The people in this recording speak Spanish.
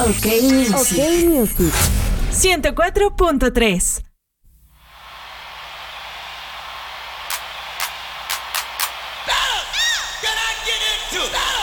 OK Music. 104.3. Can I get into that?